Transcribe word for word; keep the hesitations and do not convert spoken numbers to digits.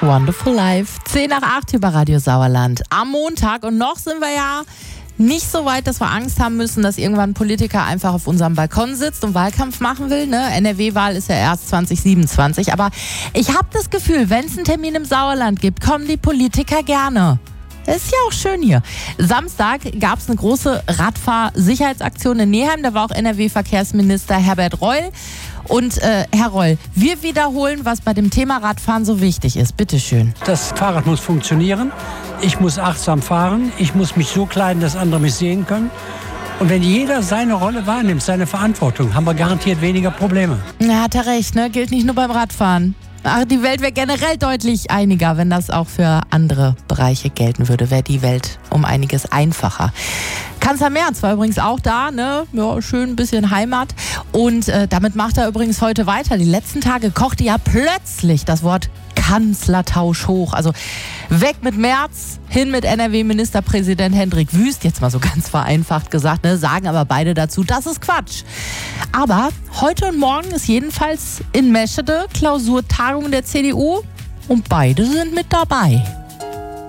Wonderful Life. zehn nach acht über Radio Sauerland. Am Montag. Und noch sind wir ja nicht so weit, dass wir Angst haben müssen, dass irgendwann ein Politiker einfach auf unserem Balkon sitzt und Wahlkampf machen will. Ne? N R W-Wahl ist ja erst zwanzig siebenundzwanzig. Aber ich habe das Gefühl, wenn es einen Termin im Sauerland gibt, kommen die Politiker gerne. Ist ja auch schön hier. Samstag gab es eine große Radfahr-Sicherheitsaktion in Neheim. Da war auch N R W-Verkehrsminister Herbert Reul. Und äh, Herr Reul, wir wiederholen, was bei dem Thema Radfahren so wichtig ist. Bitte schön. Das Fahrrad muss funktionieren. Ich muss achtsam fahren. Ich muss mich so kleiden, dass andere mich sehen können. Und wenn jeder seine Rolle wahrnimmt, seine Verantwortung, haben wir garantiert weniger Probleme. Ja, hat er recht, ne? Gilt nicht nur beim Radfahren. Ach, die Welt wäre generell deutlich einiger, wenn das auch für andere Bereiche gelten würde. Wäre die Welt um einiges einfacher. Kanzler Merz war übrigens auch da, ne? Ja, schön ein bisschen Heimat. Und äh, damit macht er übrigens heute weiter. Die letzten Tage kochte ja plötzlich das Wort Kanzlertausch hoch. Also weg mit Merz, hin mit N R W-Ministerpräsident Hendrik Wüst. Jetzt mal so ganz vereinfacht gesagt, ne? Sagen aber beide dazu, das ist Quatsch. Aber heute und morgen ist jedenfalls in Meschede Klausurtagung der C D U und beide sind mit dabei.